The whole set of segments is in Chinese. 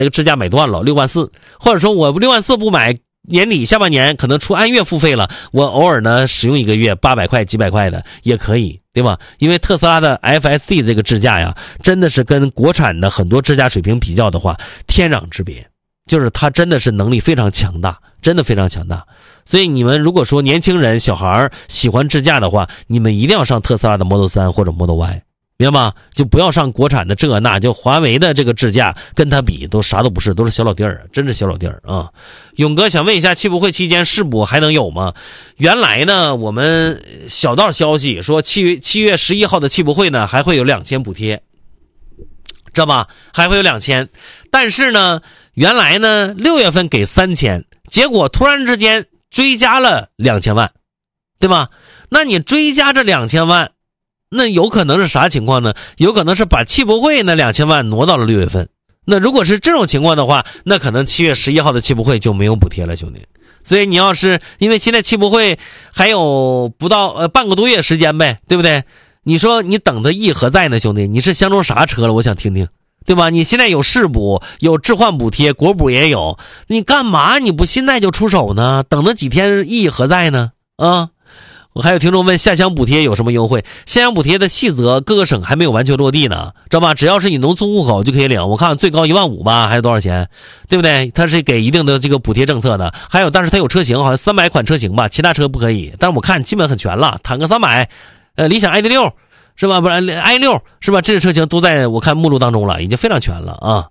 那个支架买断了6万4，或者说我6万4不买，年底下半年可能出按月付费了，我偶尔呢使用1个月800块几百块的也可以，对吧？因为特斯拉的 FSD 这个支架呀，真的是跟国产的很多支架水平比较的话，天壤之别。就是它真的是能力非常强大，真的非常强大。所以你们如果说年轻人小孩喜欢支架的话，你们一定要上特斯拉的 Model 3或者 Model Y， 明白吗？就不要上国产的这那，就华为的这个支架跟它比都啥都不是，都是小老弟儿，真是小老弟儿啊。勇哥想问一下，汽博会期间试补还能有吗？原来呢我们小道消息说7月11号的汽博会呢还会有2000补贴，知道吧？还会有2000，但是呢原来呢6月份给3000，结果突然之间追加了2000万，对吧？那你追加这2000万，那有可能是啥情况呢？有可能是把汽博会那2000万挪到了6月份。那如果是这种情况的话，那可能7月11号的汽博会就没有补贴了，兄弟。所以你要是因为现在汽博会还有不到半个多月时间呗，对不对？你说你等着意何在呢，兄弟？你是相中啥车了？我想听听。对吧？你现在有市补，有置换补贴，国补也有，你干嘛你不现在就出手呢？等了几天意义何在呢？啊！我还有听众问下乡补贴有什么优惠？下乡补贴的细则各个省还没有完全落地呢，知道吧？只要是你农村户口就可以领，我看最高1万5吧，还是多少钱？对不对？它是给一定的这个补贴政策的。还有，但是它有车型，好像300款车型吧，其他车不可以。但是我看基本很全了，坦克300，理想 ID.6。是吧？不然 i6 是吧？这些车型都在我看目录当中了，已经非常全了啊。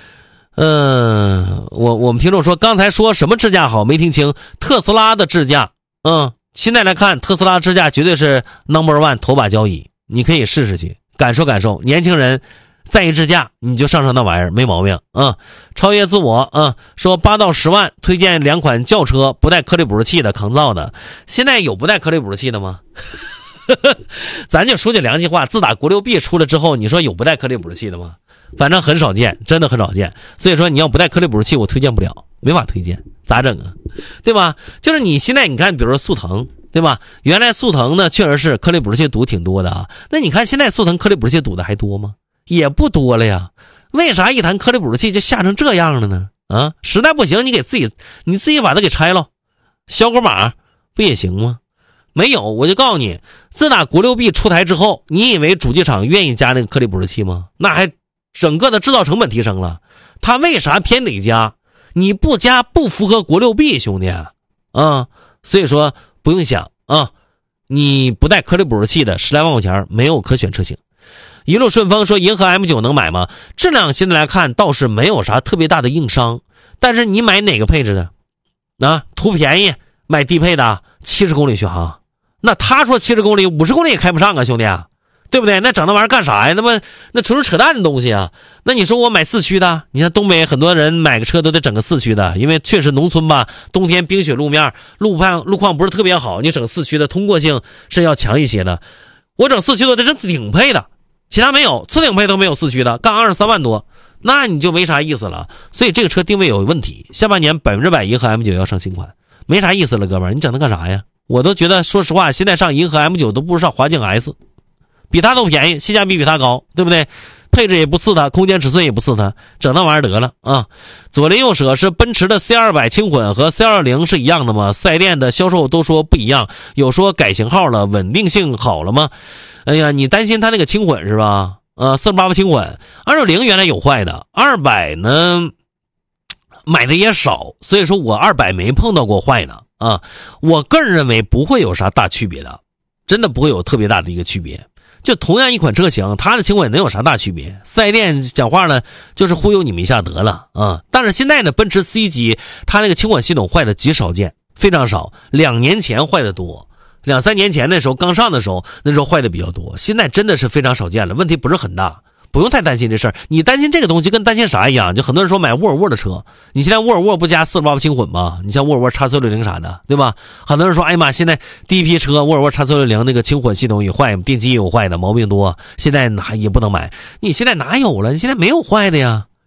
我们听众说刚才说什么支架好没听清，特斯拉的支架，现在来看特斯拉支架绝对是 No.1 头把交椅，你可以试试去感受感受。年轻人在意支架，你就上那玩意儿没毛病啊。超越自我说8到10万推荐2款轿车，不带颗粒捕食器的抗造的。现在有不带颗粒捕食器的吗？咱就说句良心话，自打国6B出了之后，你说有不带颗粒捕食器的吗？反正很少见，真的很少见。所以说你要不带颗粒捕食器我推荐不了，没法推荐，咋整啊？对吧？就是你现在你看比如说速腾，对吧？原来速腾呢确实是颗粒捕食器堵挺多的啊，那你看现在速腾颗粒捕食器堵的还多吗？也不多了呀。为啥一谈颗粒捕食器就吓成这样了呢？啊，实在不行你自己把它给拆了，小狗码不也行吗？没有，我就告诉你，自打国6B出台之后，你以为主机厂愿意加那个颗粒捕食器吗？那还整个的制造成本提升了，他为啥偏得加？你不加不符合国6B，兄弟所以说不用想啊，你不带颗粒捕食器的10来万块钱没有可选车型。一路顺风说银河 M9 能买吗？质量现在来看倒是没有啥特别大的硬伤，但是你买哪个配置的图便宜买低配的70公里续航，那他说70公里50公里也开不上啊，兄弟对不对？那整那玩意儿干啥呀？那纯是扯淡的东西啊。那你说我买4驱的，你看东北很多人买个车都得整个4驱的，因为确实农村吧，冬天冰雪路面，路况不是特别好，你整4驱的通过性是要强一些的。我整4驱的得整顶配的，其他没有，次顶配都没有4驱的，干23万多，那你就没啥意思了。所以这个车定位有问题，下半年100%银河 M9 要上新款，没啥意思了，哥们儿，你整它干啥呀？我都觉得说实话，现在上银河 M9 都不如上华境 S， 比它都便宜，性价比比它高，对不对？配置也不次它，空间尺寸也不次它，整那玩意儿得了啊！左邻右舍是奔驰的 C200 轻混和 C220 是一样的吗？四 S 店的销售都说不一样，有说改型号了，稳定性好了吗？哎呀，你担心它那个轻混是吧？48轻混，260原来有坏的，200呢买的也少，所以说我200没碰到过坏的啊。我个人认为不会有啥大区别的，真的不会有特别大的一个区别。就同样一款车型，它的轻混能有啥大区别？四 S 店讲话呢，就是忽悠你们一下得了啊。但是现在呢，奔驰 C 级它那个轻混系统坏的极少见，非常少。2年前坏的多，2、3年前那时候刚上的时候，那时候坏的比较多。现在真的是非常少见了，问题不是很大。不用太担心这事儿，你担心这个东西跟担心啥一样？就很多人说买沃尔沃的车，你现在沃尔沃不加488轻混吗？你像沃尔沃 X660啥的，对吧？很多人说，哎呀妈，现在第一批车沃尔沃 X660那个轻混系统也坏，电机也有坏的，毛病多，现在也不能买。你现在哪有了？你现在没有坏的呀，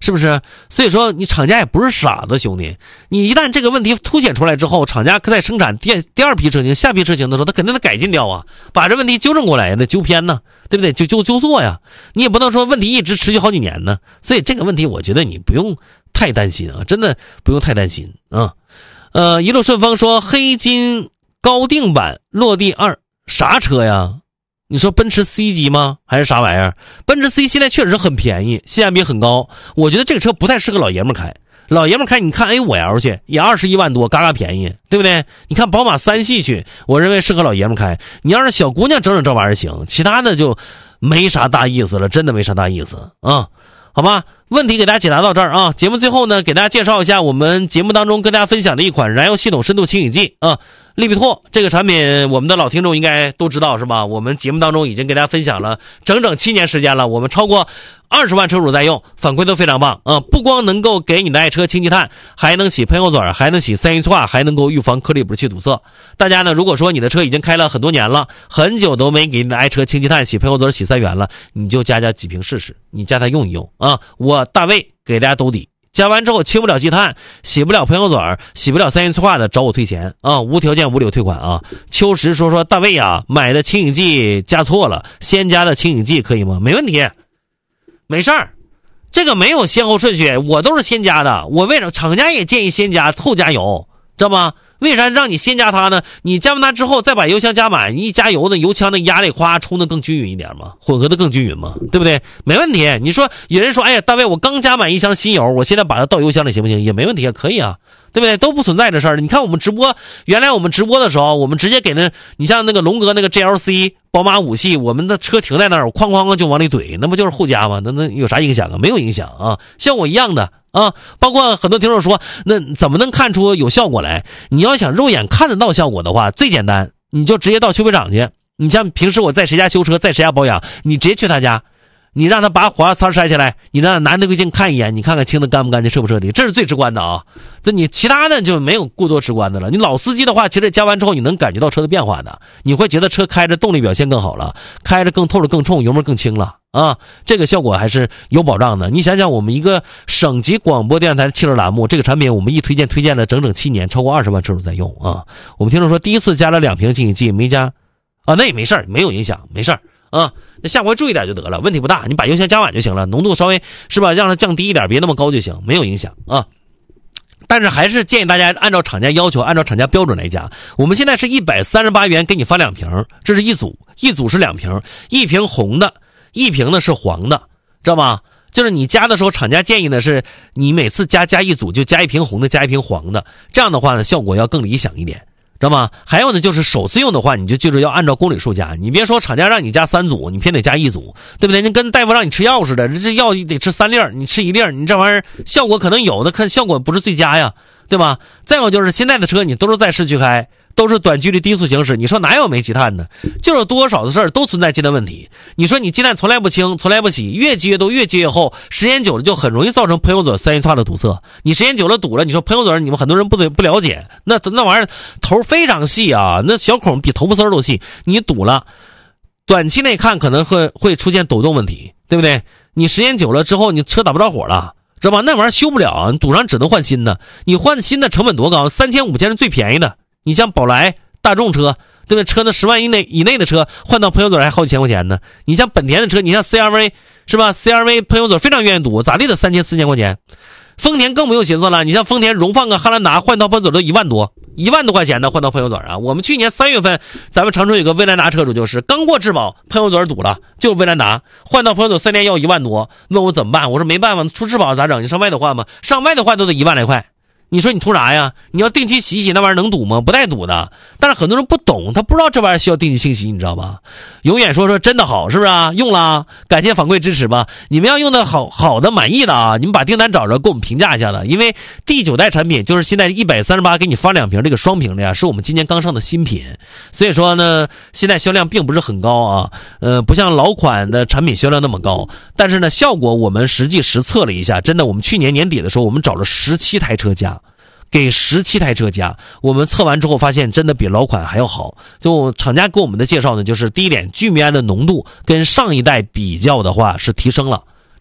是不是？所以说你厂家也不是傻子，兄弟，你一旦这个问题凸显出来之后，厂家在生产第二批车型、下批车型的时候，他肯定得改进掉啊，把这问题纠正过来呀，得纠偏呢，对不对？纠错呀，你也不能说问题一直持续好几年呢。所以这个问题，我觉得你不用太担心啊，真的不用太担心啊。一路顺风说黑金高定版落地2啥车呀？你说奔驰 C 级吗？还是啥玩意儿？奔驰 C 现在确实很便宜，性价比很高。我觉得这个车不太适合老爷们开。老爷们开，你看 A5L 去也21万多，嘎嘎便宜，对不对？你看宝马3系去，我认为适合老爷们开。你要是小姑娘整整这玩意儿行，其他的就没啥大意思了，真的没啥大意思啊。好吧，问题给大家解答到这儿啊。节目最后呢，给大家介绍一下我们节目当中跟大家分享的一款燃油系统深度清洗剂啊。利比拓这个产品，我们的老听众应该都知道是吧？我们节目当中已经给大家分享了整整7年时间了，我们超过20万车主在用，反馈都非常棒啊！不光能够给你的爱车清积碳，还能洗喷油嘴，还能洗3元化，还能够预防颗粒不是气堵塞。大家呢，如果说你的车已经开了很多年了，很久都没给你的爱车清积碳、洗喷油嘴、洗3元了，你就加几瓶试试，你加它用一用啊！我大卫给大家兜底。加完之后清不了积碳，洗不了喷油嘴，洗不了3元化的，找我退钱啊，无条件无理由退款啊。秋实说大卫啊，买的清洗剂加错了，先加的清洗剂可以吗？没问题，没事儿，这个没有先后顺序，我都是先加的。我为什么厂家也建议先加后加油，知道吗？为啥让你先加它呢？你加完它之后再把油箱加满，你一加油呢，油枪的压力哗冲的更均匀一点嘛，混合的更均匀嘛，对不对？没问题。你说有人说，哎呀，大卫，我刚加满1箱新油，我现在把它倒油箱里行不行？也没问题，可以啊，对不对？都不存在这事儿。你看我们直播，原来我们直播的时候，我们直接给你像那个龙哥那个 GLC 宝马5系，我们的车停在那儿，我哐哐就往里怼，那不就是后加吗？那有啥影响啊？没有影响啊，效果一样的。啊，包括很多听众说，那怎么能看出有效果来？你要想肉眼看得到效果的话，最简单，你就直接到修配厂去。你像平时我在谁家修车，在谁家保养，你直接去他家，你让他把火花塞拆下来，你让他拿那个镜看一眼，你看看清的干不干净，彻不彻底，这是最直观的啊。这你其他的就没有过多直观的了。你老司机的话，其实加完之后你能感觉到车的变化的，你会觉得车开着动力表现更好了，开着更透了更冲，油门更轻了。啊，这个效果还是有保障的。你想想，我们一个省级广播电台的汽车栏目，这个产品我们一推荐了整整7年，超过20万车主在用啊。我们听众说第一次加了2瓶清洗剂没加，啊，那也没事儿，没有影响，没事儿啊。那下回注意点就得了，问题不大。你把油箱加满就行了，浓度稍微是吧，让它降低一点，别那么高就行，没有影响啊。但是还是建议大家按照厂家要求，按照厂家标准来加。我们现在是138元给你发2瓶，这是一组是2瓶，一瓶红的。一瓶呢是黄的，知道吗？就是你加的时候，厂家建议的是你每次加一组就加1瓶红的，加1瓶黄的，这样的话呢效果要更理想一点，知道吗？还有呢就是首次用的话，你就记住要按照公里数加，你别说厂家让你加3组，你偏得加1组，对不对？你跟大夫让你吃药似的，这药得吃3粒，你吃1粒，你这玩意儿效果可能有的，看效果不是最佳呀，对吧？再有就是现在的车你都是在市区开，都是短距离低速行驶，你说哪有没积碳的？就是多少的事儿都存在积碳问题。你说你积碳从来不清，从来不洗，越积越多，越积越厚，时间久了就很容易造成喷油嘴3元化的堵塞。你时间久了堵了，你说喷油嘴，你们很多人不了解，那玩意儿头非常细啊，那小孔比头发丝都细，你堵了，短期内看可能会出现抖动问题，对不对？你时间久了之后，你车打不着火了。知道吧？那玩意儿修不了，你堵上只能换新的。你换新的成本多高？3000、5000是最便宜的。你像宝来、大众车，对不对？车那10万以内的车，换到喷油嘴还好几千块钱呢。你像本田的车，你像 CR-V 是吧 ？CR-V 喷油嘴非常愿意堵，咋地得3000、4000块钱。丰田更不用寻思了，你像丰田荣放个汉兰达换套喷油嘴都1万多块钱的换套喷油嘴啊！我们去年3月份，咱们长春有个威兰达车主就是刚过质保，喷油嘴堵了，就是威兰达换套喷油嘴3年要1万多，问我怎么办？我说没办法，出质保咋整？你上外头换吗？上外头换都得1万来块。你说你图啥呀？你要定期洗洗，那玩意儿能堵吗？不带堵的。但是很多人不懂，他不知道这玩意儿需要定期清洗，你知道吧？永远说真的好，是不是啊？用了，感谢反馈支持吧。你们要用的好的满意的啊，你们把订单找着给我们评价一下的。因为第9代产品就是现在138给你发2瓶，这个双瓶的呀，是我们今年刚上的新品，所以说呢，现在销量并不是很高啊，不像老款的产品销量那么高。但是呢，效果我们实测了一下，真的，我们去年年底的时候，我们找了17台车家。给17台车加，我们测完之后发现真的比老款还要好。就厂家给我们的介绍呢，就是第一点，聚醚胺的浓度跟上一代比较的话是提升了，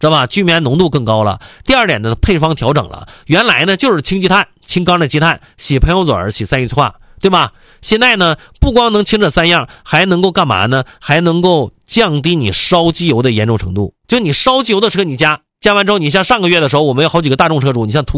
知道吧？聚醚浓度更高了。第二点呢，配方调整了，原来呢就是清积碳、清缸的积碳、洗朋友嘴、洗三氯化，对吧？现在呢不光能清这3样，还能够干嘛呢？还能够降低你烧机油的严重程度。就你烧机油的时候，你加完之后，你像上个月的时候，我们有好几个大众车主，你像途